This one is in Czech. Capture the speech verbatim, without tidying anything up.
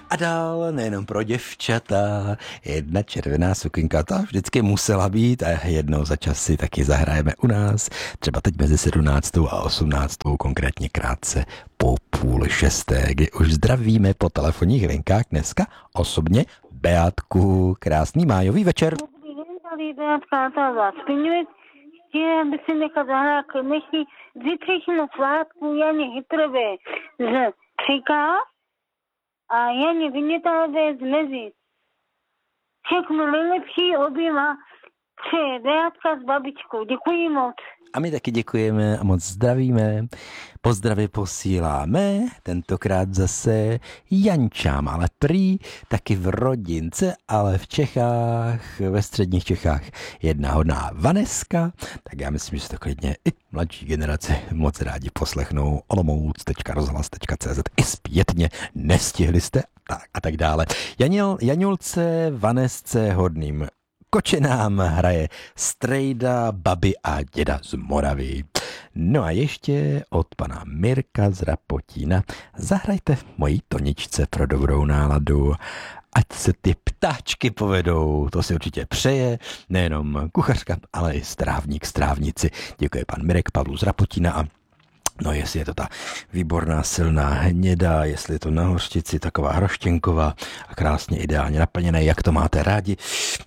A dál nejenom pro děvčata, jedna červená sukinka, ta vždycky musela být a jednou za čas si taky zahrajeme u nás, třeba teď mezi sedmnáctou a osmnáctou, konkrétně krátce po půl šesté, kdy už zdravíme po telefonních linkách dneska osobně Beátku. Krásný májový večer. Dobrý den, tady Beátka, ta vás splňuje. Chtěla by si nechat zahrát dnešní zítřejšímu svátku Janě Hytrové z Čeká a Janě Vynětálové z Mezi. Všechno nejlepší oběma přeje Beátka s babičkou. Děkuji moc. A my taky děkujeme a moc zdravíme. Pozdravy posíláme, tentokrát zase Jančám, ale prý taky v rodince, ale v Čechách, ve středních Čechách jedna hodná Vaneska, tak já myslím, že si to klidně i mladší generace moc rádi poslechnou. olomouc tečka rozhlas tečka cé zet i zpětně, nestihli jste tak a tak dále. Janil, Janulce, Vanesce, hodným kočenám hraje strejda, babi a děda z Moravy. No a ještě od pana Mirka z Rapotína zahrajte mojí Toničce pro dobrou náladu. Ať se ty ptáčky povedou, to si určitě přeje, nejenom kuchařka, ale i strávník, strávnici. Děkuje pan Mirek Pavlu z Rapotína a no jestli je to ta výborná silná hněda, jestli je to na hořčici taková hroštěnková a krásně ideálně naplněné, jak to máte rádi,